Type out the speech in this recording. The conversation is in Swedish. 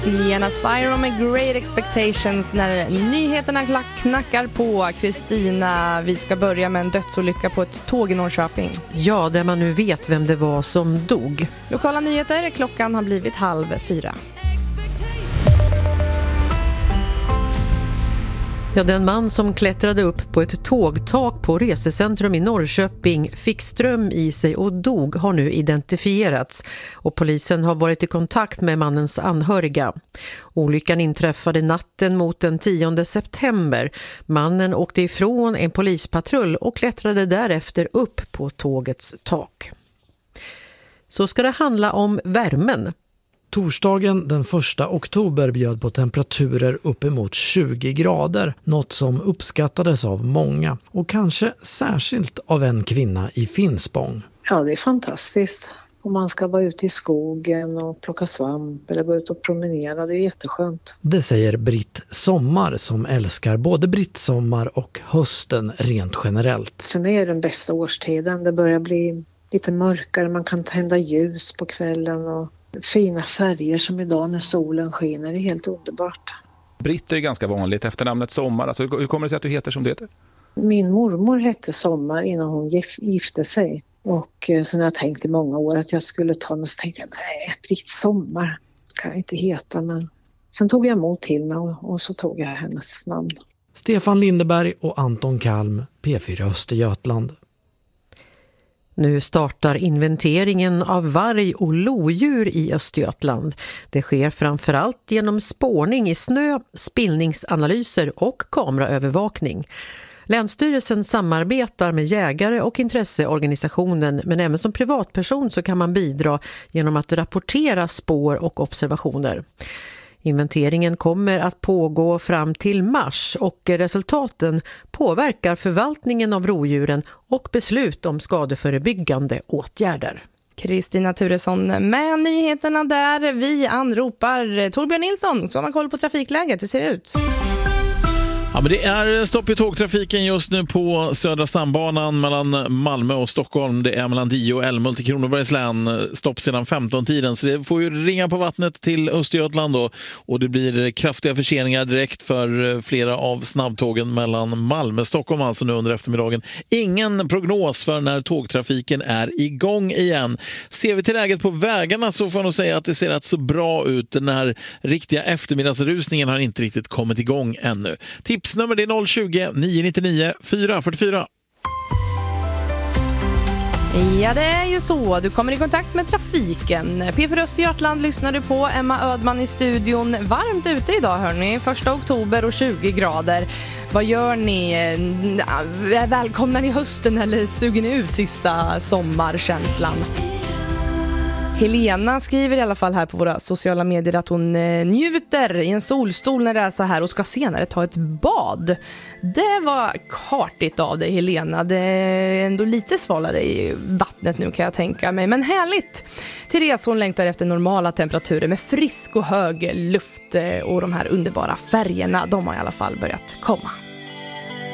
Sienna Spyro med Great Expectations när nyheterna knackar på. Kristina, vi ska börja med en dödsolycka på ett tåg i Norrköping. Ja, där man nu vet vem det var som dog. Lokala nyheter, klockan har blivit 3:30. Ja, den man som klättrade upp på ett tågtak på resecentrum i Norrköping fick ström i sig och dog har nu identifierats och polisen har varit i kontakt med mannens anhöriga. Olyckan inträffade natten mot den 10 september. Mannen åkte ifrån en polispatrull och klättrade därefter upp på tågets tak. Så ska det handla om värmen. Torsdagen den 1 oktober bjöd på temperaturer uppemot 20 grader, något som uppskattades av många och kanske särskilt av en kvinna i Finspång. Ja, det är fantastiskt. Om man ska vara ute i skogen och plocka svamp eller gå ut och promenera, det är jätteskönt. Det säger Britt Sommar som älskar både brittsommar och hösten rent generellt. För mig är det den bästa årstiden. Det börjar bli lite mörkare, man kan tända ljus på kvällen och fina färger som idag när solen skiner. Det är helt underbart. Britt är ganska vanligt efter namnet Sommar. Alltså, hur kommer det sig att du heter som det heter? Min mormor hette Sommar innan hon gifte sig. Och sen har jag tänkt i många år att jag skulle ta något, så tänkte jag, nej, Britt Sommar kan jag inte heta. Men sen tog jag emot till mig och så tog jag hennes namn. Stefan Lindeberg och Anton Kalm, P4 Östergötland. Nu startar inventeringen av varg och lodjur i Östergötland. Det sker framförallt genom spårning i snö, spillningsanalyser och kameraövervakning. Länsstyrelsen samarbetar med jägare och intresseorganisationen, men även som privatperson så kan man bidra genom att rapportera spår och observationer. Inventeringen kommer att pågå fram till mars och resultaten påverkar förvaltningen av rovdjuren och beslut om skadeförebyggande åtgärder. Kristina Turesson med nyheterna där. Vi anropar Torbjörn Nilsson som har koll på trafikläget. Hur ser det ut? Ja, men det är stopp i tågtrafiken just nu på Södra stambanan mellan Malmö och Stockholm. Det är mellan Dio och Älmhult i Kronobergs län. Stopp sedan 15-tiden. Så det får ju ringa på vattnet till Östergötland då. Och det blir kraftiga förseningar direkt för flera av snabbtågen mellan Malmö och Stockholm alltså nu under eftermiddagen. Ingen prognos för när tågtrafiken är igång igen. Ser vi till läget på vägarna så får jag nog säga att det ser rätt så bra ut. Den här riktiga eftermiddagsrusningen har inte riktigt kommit igång ännu. Tipsnummer det är 020-999 444. Ja, det är ju så. Du kommer i kontakt med trafiken. P4 Östergötland lyssnar du på. Emma Ödman i studion. Varmt ute idag, hörni. 1 oktober och 20 grader. Vad gör ni? Välkomnar ni hösten eller suger ni ut sista sommarkänslan? Helena skriver i alla fall här på våra sociala medier att hon njuter i en solstol när det är så här och ska senare ta ett bad. Det var kartigt av dig, Helena. Det är ändå lite svalare i vattnet nu kan jag tänka mig. Men härligt! Therese hon längtar efter normala temperaturer med frisk och hög luft och de här underbara färgerna. De har i alla fall börjat komma.